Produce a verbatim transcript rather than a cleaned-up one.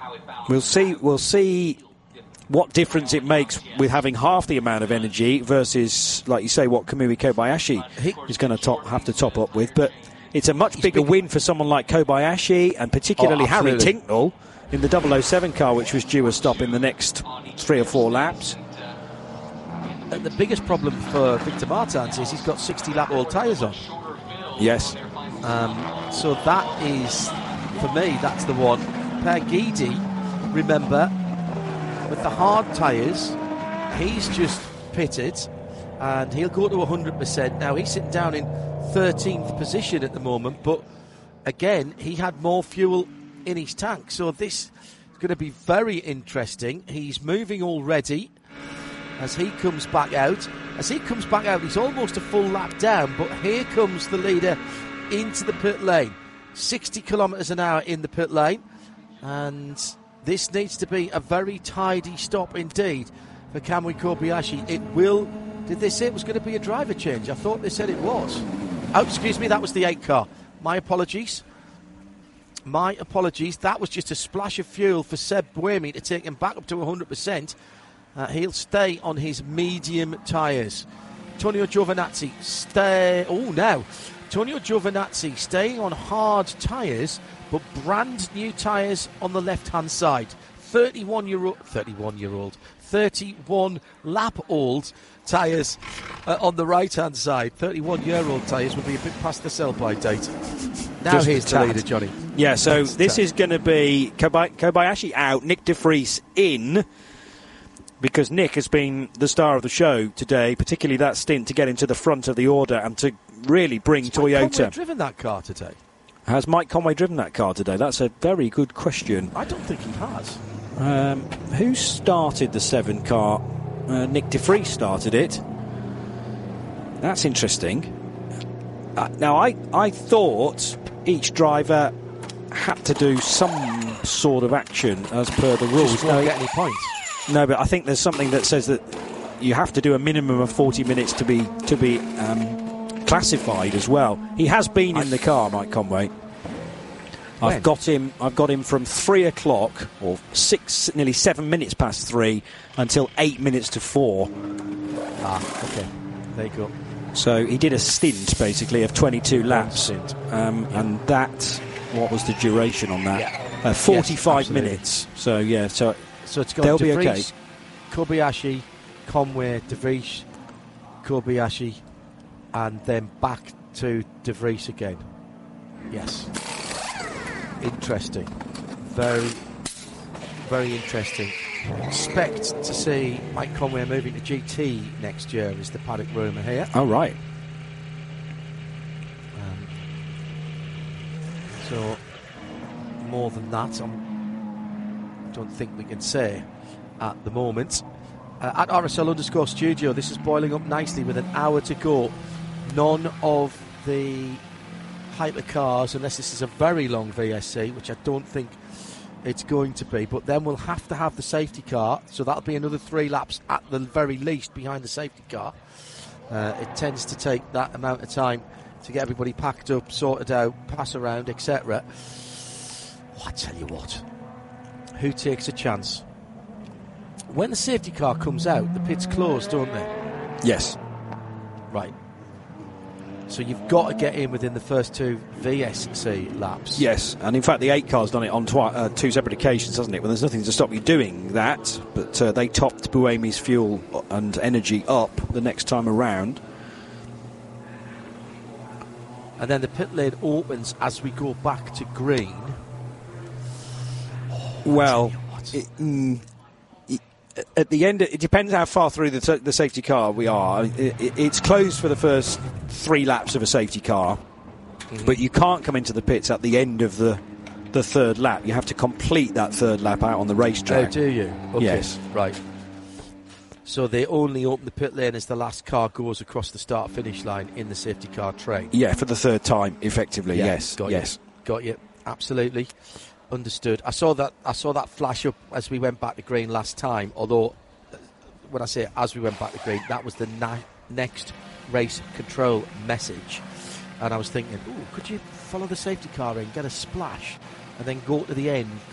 we'll see. We'll see what difference it makes with having half the amount of energy versus, like you say, what Kamui Kobayashi is going to top, have to top up with. But it's a much bigger win for someone like Kobayashi, and particularly oh, Harry Tincknell in the double oh seven car, which was due a stop in the next three or four laps. And the biggest problem for Victor Martins is he's got sixty lap old tyres on. Yes. Um, so that is, for me, that's the one. Per Guidi, remember, with the hard tyres, he's just pitted and he'll go to one hundred percent. Now, he's sitting down in thirteenth position at the moment, but again, he had more fuel in his tank. So this is going to be very interesting. He's moving already as he comes back out. As he comes back out, he's almost a full lap down, but here comes the leader into the pit lane. sixty kilometres an hour in the pit lane, and this needs to be a very tidy stop indeed for Kamui Kobayashi. It will... Did they say it was going to be a driver change? I thought they said it was. Oh, excuse me, that was the eight car. My apologies. My apologies. That was just a splash of fuel for Seb Buemi to take him back up to one hundred percent. Uh, he'll stay on his medium tyres. Tonio Giovinazzi stay... Oh, now. Tonio Giovinazzi staying on hard tyres, but brand new tyres on the left-hand side. thirty-one-year-old... thirty-one-year-old... thirty-one lap-old tyres uh, on the right-hand side. thirty-one-year-old tyres would be a bit past the sell-by date. Now Just here's the leader, Johnny. Yeah, so Just this tad. is going to be Kobay- Kobayashi out, Nick De Vries in, because Nick has been the star of the show today, particularly that stint to get into the front of the order and to really bring Has Toyota. Mike Conway driven that car today? Has Mike Conway driven that car today? That's a very good question. I don't think he has. Um, who started the seven car? Uh, Nick De Vries started it. That's interesting. Uh, now, I, I thought each driver had to do some sort of action as per the rules. Just won't get any points. No, but I think there's something that says that you have to do a minimum of forty minutes to be to be um, classified as well. He has been in the car, Mike Conway. When? I've got him. I've got him from three o'clock or six, nearly seven minutes past three, until eight minutes to four. Ah, okay. There you go. So he did a stint basically of twenty-two laps, stint. Um, Yeah. and that. What was the duration on that? Yeah. Uh, Forty-five Yes, minutes. So yeah. So So it's got they'll De be Vries, okay. Kobayashi, Conway, De Vries, Kobayashi, and then back to De Vries again. Yes. Interesting. Very, very interesting. Expect to see Mike Conway moving to G T next year, is the paddock rumour here. Oh right. Um, so, more than that, I don't think we can say at the moment. Uh, at R S L underscore studio, this is boiling up nicely with an hour to go. None of the hypercars, unless this is a very long V S C, which I don't think it's going to be, but then we'll have to have the safety car, so that'll be another three laps at the very least behind the safety car. Uh, it tends to take that amount of time to get everybody packed up, sorted out, pass around, et cetera. Oh, I tell you what, who takes a chance? When the safety car comes out, the pits close, don't they? Yes. Right. So you've got to get in within the first two V S C laps. Yes, and in fact the eight car's done it on twi- uh, two separate occasions, hasn't it? Well, there's nothing to stop you doing that, but uh, they topped Buemi's fuel and energy up the next time around. And then the pit lane opens as we go back to green. Oh, Well, what? it, mm, it, at the end, it depends how far through the, the safety car we are. It, it, it's closed for the first three laps of a safety car, mm-hmm. but you can't come into the pits at the end of the the third lap. You have to complete that third lap out on the racetrack. Oh, do you? Okay. Yes. Right. So they only open the pit lane as the last car goes across the start-finish line in the safety car train. Yeah, for the third time, effectively. Yeah, yes. got yes. You. Got you. Absolutely. Understood. I saw that. I saw that flash up as we went back to green last time. Although, when I say as we went back to green, that was the na- next race control message, and I was thinking, ooh, could you follow the safety car in, get a splash, and then go to the end,